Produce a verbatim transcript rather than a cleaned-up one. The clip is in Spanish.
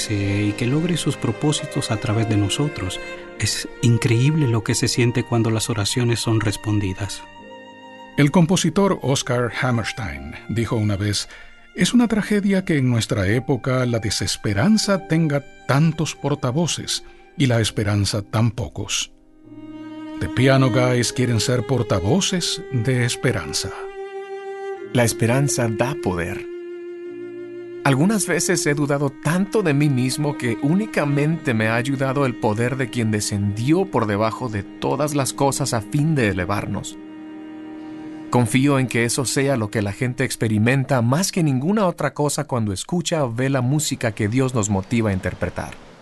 realice y que logre sus propósitos a través de nosotros. Es increíble lo que se siente cuando las oraciones son respondidas. El compositor Oscar Hammerstein dijo una vez: «Es una tragedia que en nuestra época la desesperanza tenga tantos portavoces y la esperanza tan pocos». The Piano Guys quieren ser portavoces de esperanza. La esperanza da poder. Algunas veces he dudado tanto de mí mismo que únicamente me ha ayudado el poder de quien descendió por debajo de todas las cosas a fin de elevarnos. Confío en que eso sea lo que la gente experimenta más que ninguna otra cosa cuando escucha o ve la música que Dios nos motiva a interpretar.